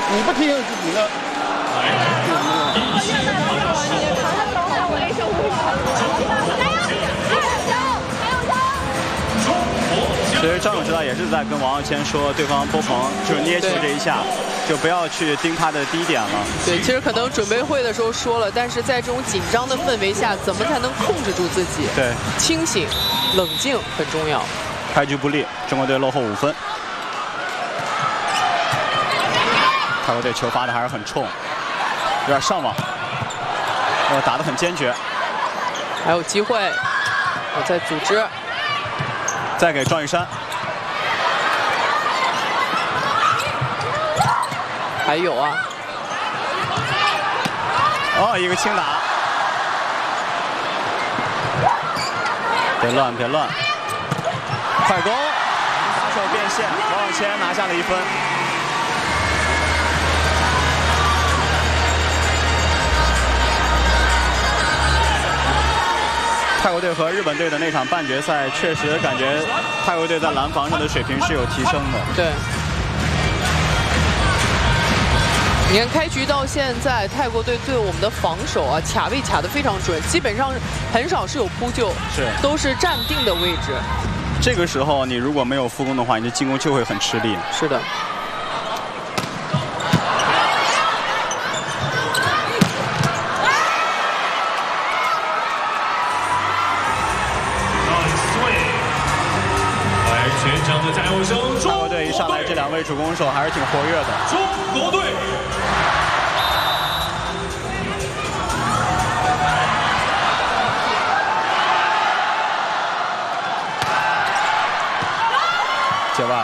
你不听自己的。 其实张勇指导也是在跟王耀谦说，对方波鹏就是捏球这一下，就不要去盯他的低点了。 对，其实可能准备会的时候说了，但是在这种紧张的氛围下，怎么才能控制住自己？ 对， 清醒、冷静很重要。 开局不利，中国队落后5分。泰国队球发的还是很冲，有点上网，打得很坚决。 还有机会，我在组织。 再给庄雨珊， 还有啊， 哦，一个轻打，别乱别乱，快攻，杀手变现，王耀谦拿下了1分。泰国队和日本队的那场半决赛，确实感觉泰国队在拦防上的水平是有提升的。 对，你看开局到现在，泰国队对我们的防守啊，卡位卡得非常准，基本上很少是有扑救，都是站定的位置。 这个时候你如果没有复攻的话，你的进攻就会很吃力。 是的。 加油声！ 泰国队一上来，这2位主攻手还是挺活跃的。 中国队。 界外了。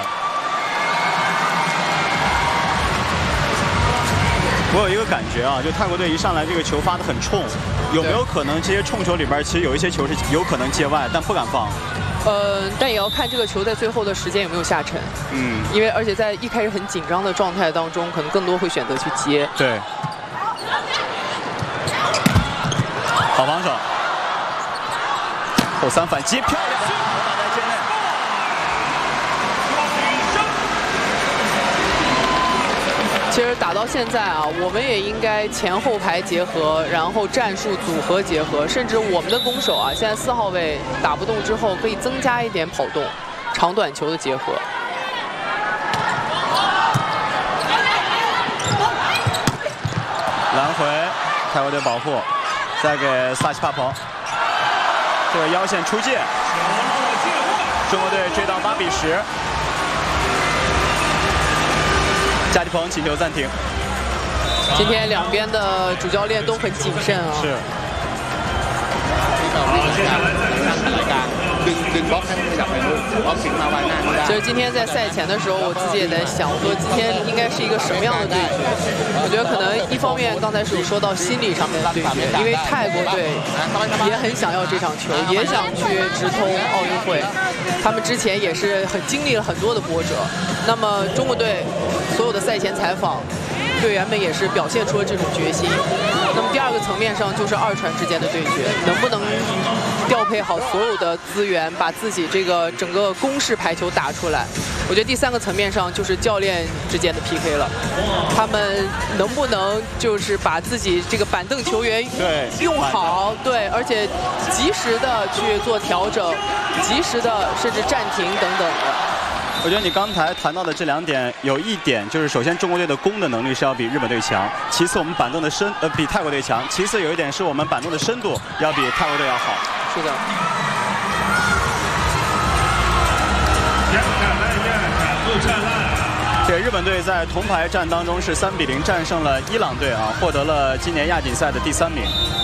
我有一个感觉啊，就泰国队一上来这个球发得很冲，有没有可能这些冲球里边其实有一些球是有可能界外，但不敢放？ 但也要看这个球在最后的时间有没有下沉。因为而且在一开始很紧张的状态当中，可能更多会选择去接。 对。好防守。后3反击，漂亮！打在界内。 其实打到现在啊，我们也应该前后排结合，然后战术组合结合，甚至我们的攻手啊，现在4号位打不动之后，可以增加一点跑动、长短球的结合。 拦回，泰国队保护，再给萨奇帕彭，这个腰线出界，中国队追到8比10。加迪鹏请求暂停。 今天两边的主教练都很谨慎啊。 是。 其实今天在赛前的时候，我自己也在想，我说今天应该是一个什么样的对决？我觉得可能一方面刚才是有说到心理上面的对决，因为泰国队也很想要这场球，也想去直通奥运会。他们之前也是经历了很多的波折。那么中国队所有的赛前采访，队员们也是表现出了这种决心。那么第2个层面上就是2传之间的对决，能不能调配好所有的资源，把自己这个整个攻势排球打出来？我觉得第3个层面上就是教练之间的 PK 了，他们能不能就是把自己这个板凳球员用好，对，而且及时的去做调整，及时的甚至暂停等等的。 我觉得你刚才谈到的这2点，有一点就是，首先中国队的攻的能力是要比日本队强，其次我们板凳的比泰国队强，其次有一点是我们板凳的深度要比泰国队要好。 是的。 这日本队在铜牌战当中是3比0战胜了伊朗队啊，获得了今年亚锦赛的第3名。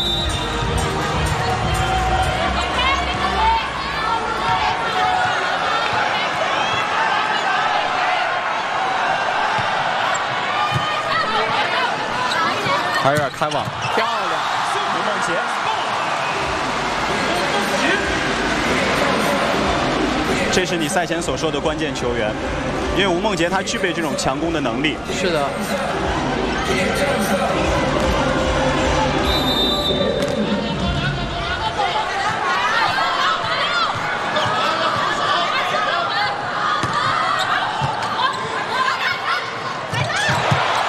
还有点开网， 漂亮！ 吴梦洁，这是你赛前所说的关键球员，因为吴梦洁她具备这种强攻的能力。 是的。